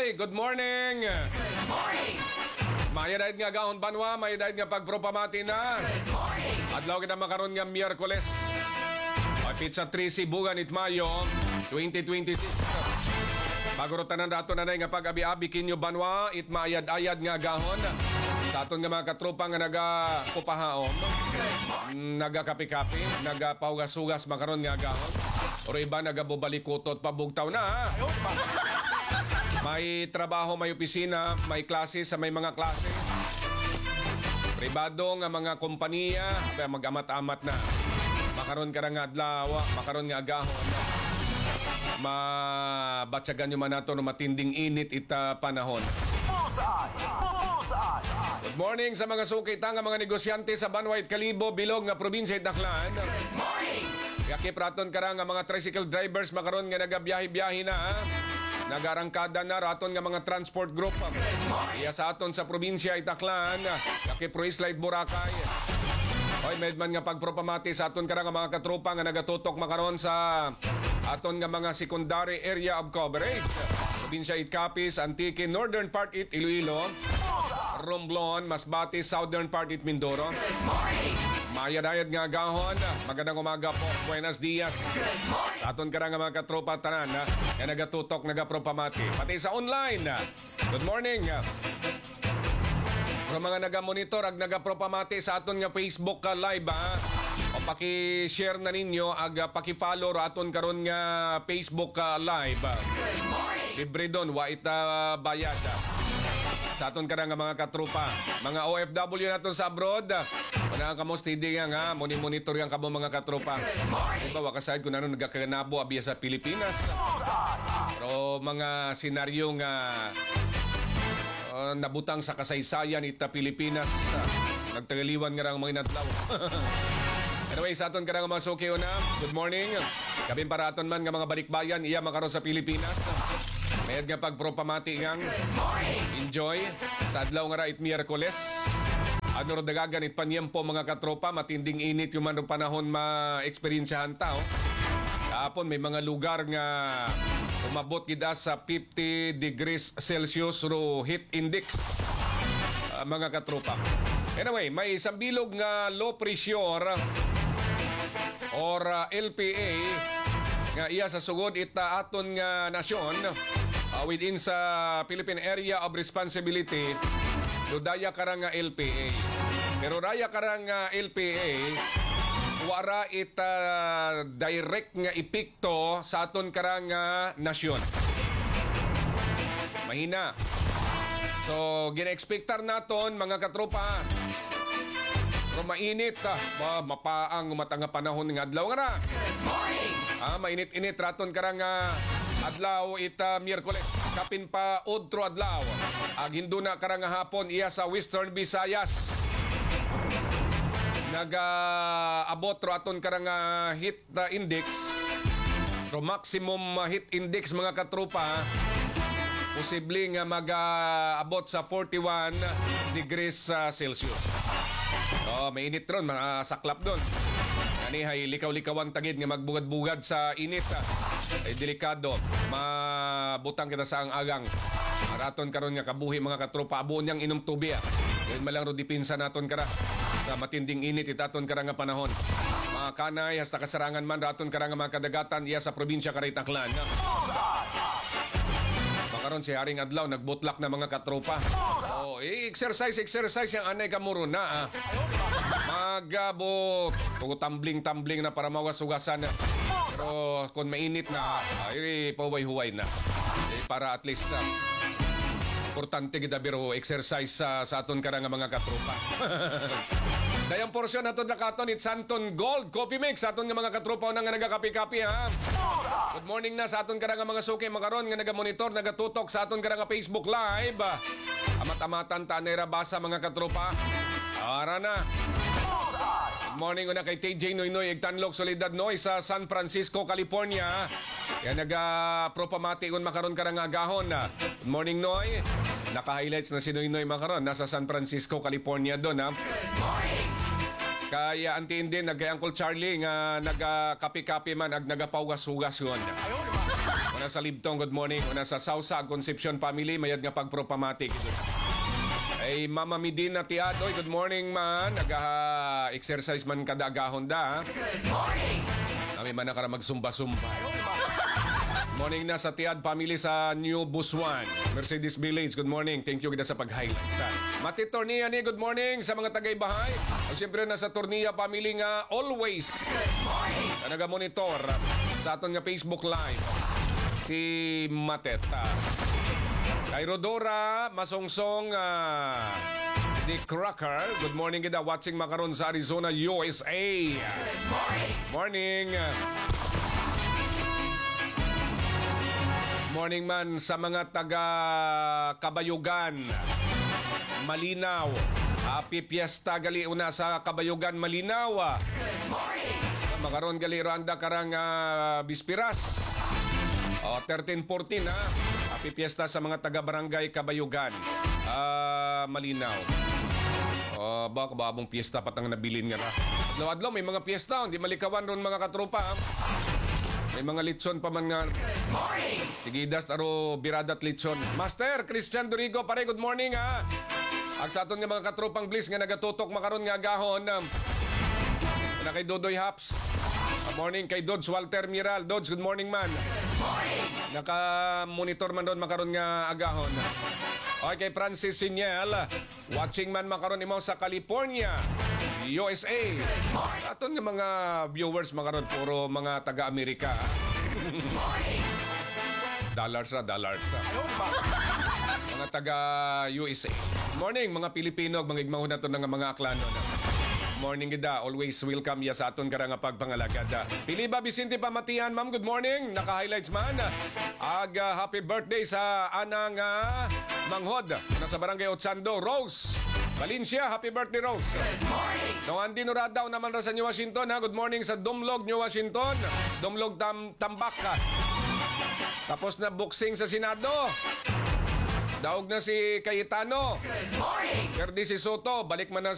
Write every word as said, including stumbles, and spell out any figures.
Ay, good morning! Good morning! Maya dahil nga gahon banwa, maya dahil nga pagpropamati na. Good morning! Adlaw kita makaroon nga Miyerkules. Ay, pizza three Bugan it Mayo, twenty twenty-six. Pagurutanan dato na na nga pag-abi-abi kinyo banwa, it maayad-ayad nga gahon. Sa aton nga mga katropa nga naga-kupahaom, naga-kapi-kapi, naga-paugas-ugas makaroon nga gahon. O iba nagabubalikutot pabugtaw na. May trabaho, may opisina, may klase sa may mga klase. Pribado nga mga kompanya, mag-amat-amat na. Makaroon ka nga adlaw, makaroon nga agahon. Mabatsagan nyo man nato no matinding init ita panahon. Bullseye! Bullseye! Good morning sa mga sukita nga mga negosyante sa Banwait Kalibo, Bilog nga probinsya Daklan. Good morning! Yakip raton ka nga mga tricycle drivers makaroon nga nagabiyahe-biyahe na. Ha? Nagarangkada na raton nga mga transport group. Iya sa aton sa probinsya Itaklan, yakip Proislite Boracay. Hoy, medman nga pagpropamati sa aton ka nga mga katropa nga nagatutok makaroon sa aton nga mga secondary area of coverage. Probinsya Capiz, Antique, Northern part it Iloilo, Romblon, Masbate, Southern part it Mindoro. Good morning! Mayadayad nga gahon. Magandang umaga po. Buenos dias. Good morning! Aton ka nga mga katropa tanan na nagatutok, nagapropamati. Pati sa online. Good morning. Pero mga nagamonitor ag nagapropamati sa aton nga Facebook ka live ha. O paki-share na ninyo ag paki-follow ra aton karon nga Facebook ka live. Good morning! Libre doon, wa ita bayad. Sa aton ka nga mga katropa. Mga O F W naton sa abroad. Wala ka mo steady nga nga, monitor yang kamo mga katropa. Diba, wakasahid kung ano nagkakanabo abiya sa Pilipinas. Pero mga senaryo nga uh, nabutang sa kasaysayan ita Pilipinas. Uh, nagtagaliwan nga lang mga inadlaw. Anyway, sa aton ka nga mga suki una, good morning. Kabin para aton man nga mga balikbayan, iya makaroon sa Pilipinas. Mayad nga pagpropamati ngang enjoy sa adlaw nga ra it Miyerkules. Ano ro dagagan it panyempo mga katropa, matinding init yung man panahon ma-eksperyensyahan tao. Kahapon may mga lugar nga umabot gid sa fifty degrees Celsius ro heat index uh, mga katropa. Anyway, may isang bilog nga low pressure or uh, L P A nga iya sa sugod ita aton nga nasyon uh, within sa Philippine Area of Responsibility. Dudaya karang nga L P A. Pero raya karang nga L P A, wara ita direct nga epekto sa aton karang nga nasyon. Mahina. So, gina-expectar naton mga katropa. Pero mainit ah. Ba, mapaang matanga panahon ng adlaw nga na. Ah, mainit-init raton karang nga adlaw ita Miyerkules. Kapin pa udro adlaw. Ag hinduna karang nga hapon iya sa Western Visayas. Naga-abot ro aton karang nga heat uh, index. Ro maximum uh, heat index mga katropa. Posible nga mag-abot sa forty-one degrees uh, Celsius. Oh, mainit ron, mga saklap doon. Kanihay likaw-likawan tagid nga magbugad-bugad sa init. Ah. Ay delikado. Mabutang kita sa ang agang. Maraton karon nga kabuhi mga katropa. Abuon niyang inom tubi. Ah. Yun malang ro dipinsa naton kara. Sa matinding init itaton kara nga panahon. Mga kanay hasta kasarangan man raton kara nga mga kadagatan iya sa probinsya karay Taclan. Makaron si Haring Adlaw nagbutlak na mga katropa. Oh, exercise exercise yang anay kamuro na. Ah. Magabot. Kung tumbling-tumbling na para mawas-ugasan na. Pero kung mainit na, ay paway-huway na. Eh, para at least uh, importante kita biro exercise sa, sa aton karang mga katropa. Dayang porsyon naton na katon it's Santon Gold Coffee Mix sa aton nga mga katropa na nga nagakapi-kapi ha. Good morning na sa aton karang mga suki makaron nga nagamonitor nagatutok sa aton karang Facebook Live. Amat-amatan ta nera basa mga katropa. Ara na. Good morning una kay T J Noynoy Igtanlog Solidad Noy sa San Francisco, California. Yan naga-propamati kung makaroon ka ng agahon. Good morning Noy. Naka-highlights na si Noynoy makaroon. Nasa San Francisco, California doon ha. Good morning! Kaya antiin din, nag-Uncle Charlie nga nagakapi-kapi man ag nagapawas-hugas yun. Una sa Libtong, good morning. Una sa Sausa, Concepcion Family, mayad nga pagpropamatic. Ay Mama Medina Tiadoy, good morning man. Nag-exercise man kada agahon da. Good morning. Kami man na kara magsumba-sumba. Morning na sa Tiad family sa New Busuan. Mercedes Village, good morning. Thank you kita sa pag-highlight. Mati Tornia ni, good morning sa mga tagay-bahay. At siyempre na sa Tornia family nga always. Good morning. Na naga-monitor sa aton nga Facebook Live. Si Mateta. Kay Rodora, masongsong uh, The Cracker. Good morning kita watching makaron sa Arizona, U S A. Good morning. Morning. Morning man sa mga taga Kabayugan. Malinaw. Happy Fiesta gali una sa Kabayugan, Malinaw. Good morning. Makaron gali randa karang uh, Bispiras. O thirteen fourteen ha. Happy Fiesta sa mga taga Barangay Kabayugan. Ah, Malinaw. Oh, ba kababong piyesta patang nabilin nga na. Adlaw-adlaw may mga piyesta, hindi malikawan ron mga katropa. Ha? May mga litson pa man nga. Good morning. Sigidas aro biradat litson. Master Christian Dorigo, pare good morning ha. Ag sa aton nga mga katropang bliss nga nagatutok makaron nga agahon. Um, na kay Dodoy Haps. Good morning kay Dodge Walter Miral. Dodge, good morning man. Good morning. Naka-monitor man doon makaron nga agahon. Okay, kay Francis Sinyal. Watching man makaron imo sa California, U S A. Aton nga mga viewers makaron puro mga taga-Amerika. Good morning. Dollars na, dollars na. Mga taga-U S A. Morning, mga Pilipino, mga igmahon na to ng mga aklano na. Morning gida, always welcome ya sa aton karang pagpangalagada. Piliba Vicente Pamatian, ma'am, good morning. Naka-highlights man. Aga happy birthday sa anang uh, manghod na sa Barangay Otsando, Rose Valencia. Happy birthday, Rose. Good morning. No, Andy Noradaw naman ra sa New Washington. Ha? Good morning sa Dumlog, New Washington. Dumlog Tam Tambak. Ha? Tapos na boxing sa Senado. Daog na si Cayetano. Good morning. Perdi si Soto. Balik man na